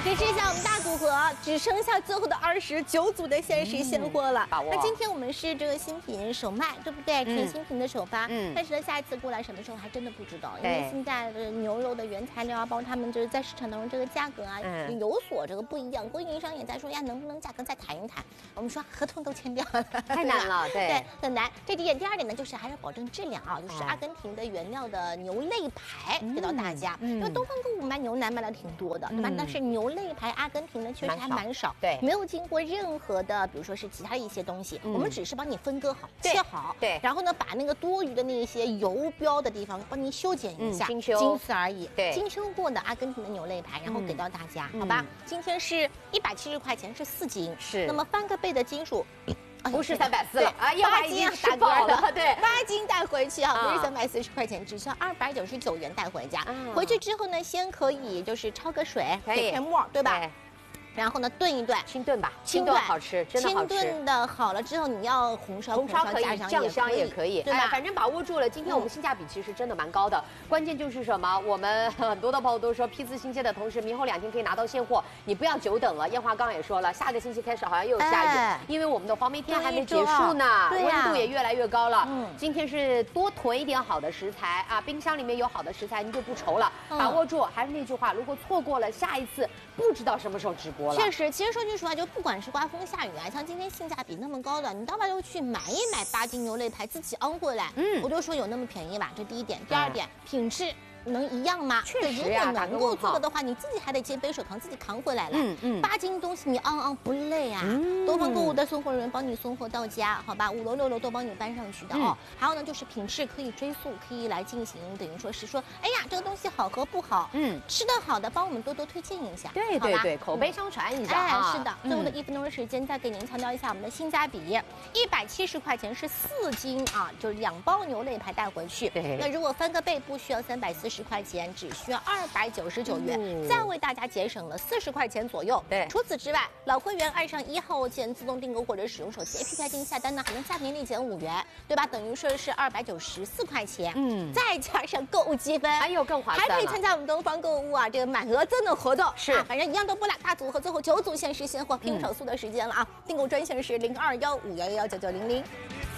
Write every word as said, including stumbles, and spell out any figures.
给这一下我们大组合只剩下最后的二十九组的限时现货了。 把握。 那今天我们是这个新品首卖，对不对？全新品的首发。 嗯。 但是呢，下一次过来什么时候还真的不知道，因为现在的牛肉的原材料啊，包括他们就是在市场当中这个价格啊，嗯、有所这个不一样。供应商也在说呀，能不能价格再谈一谈？我们说合同都签掉了， 太难了，对对，很难。这第一点，第二点呢，就是还要保证质量啊，就是阿根廷的原料的牛肋排给到大家。嗯、因为东方购物卖牛腩卖的挺多的，对吧？嗯、但是牛肋排阿根廷呢确实还蛮少， 对， 没有经过任何的，比如说是其他一些东西，嗯、我们只是帮你分割好、切好， 对， 然后呢把那个多余的那些油标的地方帮你修剪一下， 嗯、精修， 仅此而已。 对， 精修过的阿根廷的牛肋排，然后给到大家，嗯、好吧？今天是一百七十块钱，是四斤， 是。 那么翻个倍的斤数。 不是三百四了啊， 八斤打包了，对， 八斤带回去啊，不是三百四十块钱，只需要二百九十九元带回家。回去之后呢，先可以就是焯个水，给片沫，对吧？然后呢，炖一炖， 清炖吧， 清炖好吃，真的好吃。 清炖的好了之后，你要红烧， 红烧可以，酱香也可以， 对吧？ 反正把握住了。今天我们性价比其实真的蛮高的，关键就是什么？我们很多的朋友都说批次新鲜的同时，明后两天可以拿到现货，你不要久等了。燕华刚刚也说了，下个星期开始好像又有下雨，因为我们的黄梅天还没结束呢，温度也越来越高了。嗯，今天是多囤一点好的食材啊，冰箱里面有好的食材，你就不愁了。把握住，还是那句话，如果错过了下一次，不知道什么时候直播了。 确实，其实说句实话，就不管是刮风下雨啊，像今天性价比那么高的，你到外头去买一买八斤牛肋排，自己昂回来，嗯，我就说有那么便宜吧，这第一点。第二点，品质能一样吗？ 确实呀， 如果能够做到的话，你自己还得接背手扛，自己扛回来了。嗯嗯，八斤东西你昂昂不累啊。嗯，东方购物的送货人员帮你送货到家，好吧，五楼六楼都帮你搬上去的哦。还有呢，就是品质可以追溯，可以来进行，等于说是说，哎呀，这个东西好和不好，嗯，吃的好的帮我们多多推荐一下， 对对对，口碑相传一下。 哎，是的，最后的一分钟的时间，再给您强调一下我们的性价比，一百七十块钱是四斤啊，就是两包牛肋排带回去。 对， 那如果翻个倍，不需要三百四十块钱，只需要二百九十九元，嗯、再为大家节省了四十块钱左右。 对， 除此之外，老会员爱上一号键自动订购或者使用手机 A P P 进行下单呢，还能价平立减五元，对吧？等于说是二百九十四块钱。嗯，再加上购物积分， 哎呦更划算了， 还可以参加我们东方购物啊这个满额赠的活动。 是、 啊，反正一样都不落，大组合最后九组限时现货，拼手速的时间了啊！订购专线是零二幺五幺幺九九零零。